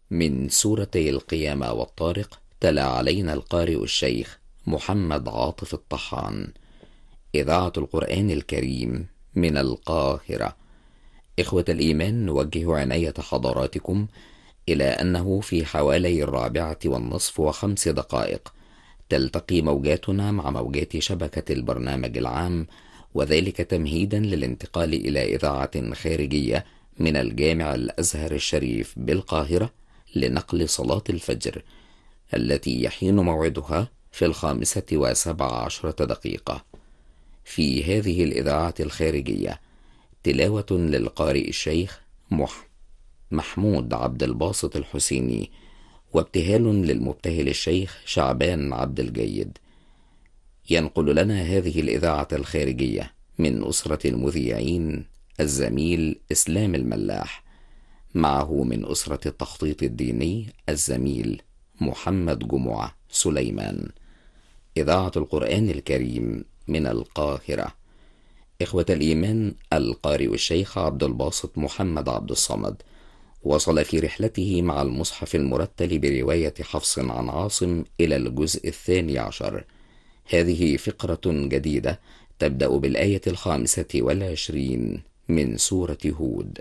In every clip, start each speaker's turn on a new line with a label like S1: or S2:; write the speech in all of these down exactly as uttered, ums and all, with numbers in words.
S1: من سورتي القيامة والطارق. تلا علينا القارئ الشيخ محمد عاطف الطحان. إذاعة القرآن الكريم من القاهرة. إخوة الإيمان، نوجه عناية حضراتكم إلى أنه في حوالي الرابعة والنصف وخمس دقائق تلتقي موجاتنا مع موجات شبكة البرنامج العام، وذلك تمهيدا للانتقال إلى إذاعة خارجية من الجامع الأزهر الشريف بالقاهرة لنقل صلاة الفجر، التي يحين موعدها في الخامسة وسبع عشرة دقيقة. في هذه الإذاعة الخارجية تلاوة للقارئ الشيخ مح محمود عبد الباسط الحسيني، وابتهال للمبتهل الشيخ شعبان عبد الجيد. ينقل لنا هذه الإذاعة الخارجية من أسرة المذيعين الزميل إسلام الملاح، معه من أسرة التخطيط الديني الزميل محمد جمعة سليمان. إذاعة القرآن الكريم من القاهرة. إخوة الإيمان، القارئ الشيخ عبد الباسط محمد عبد الصمد وصل في رحلته مع المصحف المرتل برواية حفص عن عاصم إلى الجزء الثاني عشر. هذه فقرة جديدة تبدأ بالآية الخامسة والعشرين من سورة هود.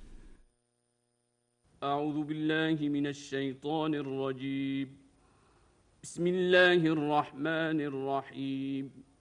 S2: أعوذ بالله من الشيطان الرجيم. بسم الله الرحمن الرحيم.